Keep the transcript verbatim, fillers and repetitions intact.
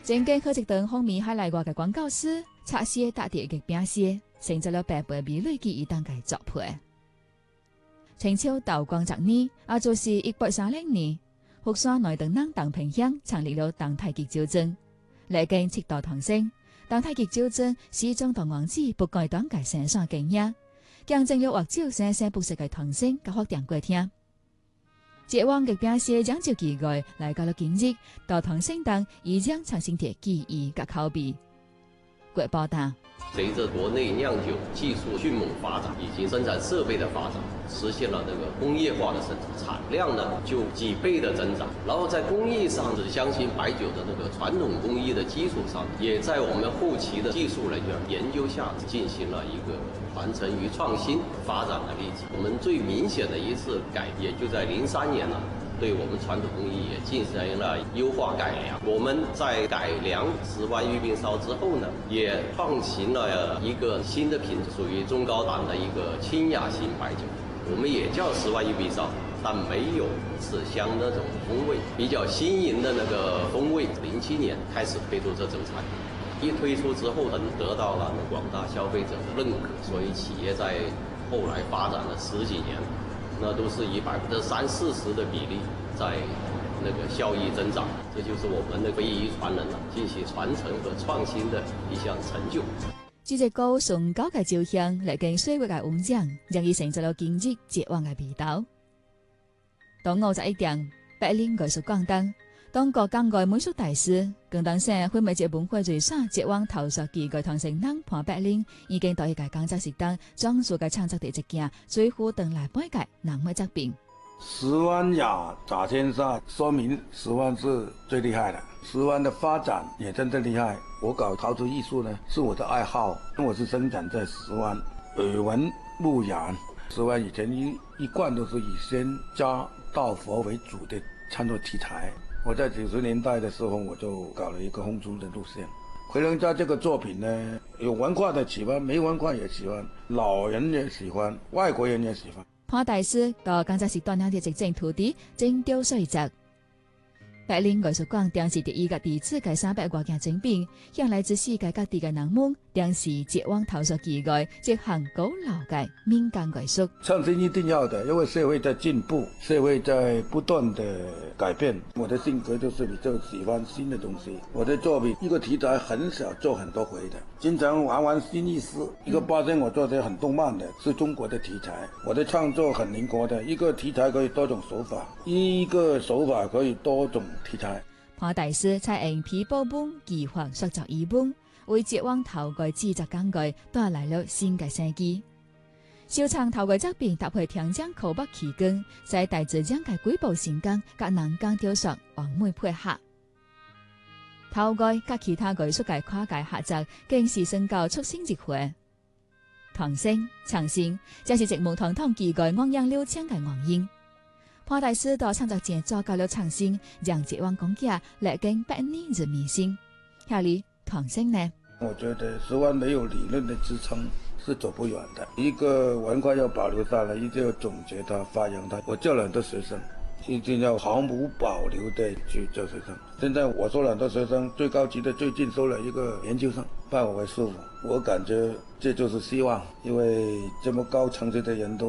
正經佢一段風靡海內外嘅廣告詩，拆寫打碟嘅餅寫，成就了百倍美累記一檔嘅作品。清朝道光十年，也就是一八三零年，福山內藤黨鄧平鄉成立了黨太極糾正，歷經七道唐升，黨太極糾正始終同王子不改黨嘅生產經驗，見證了或朝生生不息嘅唐升嘅發展過程。節王嘅表現將就機會來到了今日，到唐升黨已將產生嘅記憶及口碑。國報道。 隨着國內釀酒技術迅猛發展，以及生產設備的發展，實現了這個工業化的生產，產量呢就幾倍的增長。然後在工藝上，是相信白酒的這個傳統工藝的基礎上，也在我們後期的技術人員研究下，進行了一個傳承與創新發展的例子。我們最明顯的一次改變，就在零三年了。對我們傳統工藝也進行了優化改良。我們在改良十萬玉冰燒之後呢，也創新了一個新的品種，屬於中高檔的一個清雅型白酒。我們也叫十萬玉冰燒，但沒有此鄉那種風味，比較新穎的那個風味。零七年開始推出這種產品，一推出之後呢，得到了廣大消費者的認可，所以企業在後來發展了十幾年。那都是以百分之三四十的比例在那個效益增長，這就是我們的非遺傳人了，進行傳承和創新的一項成就。 這隻高崇高嘅酒香，歷經歲月嘅溫醬，讓佢成就了今日節王嘅味道。到五十一點，百靈藝術廣燈，當國港外美術大師，更當成非物質文化遺產節王投塑機嘅唐生黨潘百靈，已經到一個廣州市當裝束嘅創作地一件，最後等來半屆南美作品。 十萬瓦炸天煞，說明十萬是最厲害的。十萬的發展也真正厲害。我搞陶瓷藝術呢，是我的愛好，因為我是生長在十萬，耳聞目染。十萬以前一一貫都是以仙家道佛為主的創作題材。我在九十年代的時候，我就搞了一個烘焙的路線。回龍家這個作品呢，有文化的喜歡，沒文化也喜歡，老人也喜歡，外國人也喜歡。 潘大師到廣州市當年的執政土地精雕細琢，百靈藝術廣電視第一個第一次嘅三百多件精品，向來自世界各地嘅人們電視節王投塑機會，這項古老嘅民間藝術。 創新一定要的，因為社會在進步，社會在不斷的改變。我的性格就是比較喜歡新的東西。我的作品一個題材很少做很多回的，經常玩玩新意思。一個八仙我做的很動漫的，是中國的題材。我的創作很靈活的，一個題材可以多種手法，一個手法可以多種題材。 潘大師採用皮包本技法塑造一本，為節王頭蓋製作工具帶來了新嘅生機。小長頭蓋作品搭配聽講口筆氣功，使大自將嘅瑰寶神工甲人工雕塑完美配合。頭蓋甲其他藝術嘅跨界合作，更是升高促成一回。唐升、長升，這是直木堂堂機構昂揚六千嘅原因。潘大師到創作前做到了長升，讓節王工匠歷經百年之迷信。下裏唐升呢？ 我覺得十萬沒有理論的支撐是走不遠的。一個文化要保留下來，一定要總結它、發揚它。我教了很多學生，一定要毫無保留的去教學生。現在我收了很多學生，最高級的最近收了一個研究生，拜我為師傅。我感覺這就是希望，因為這麼高層次的人都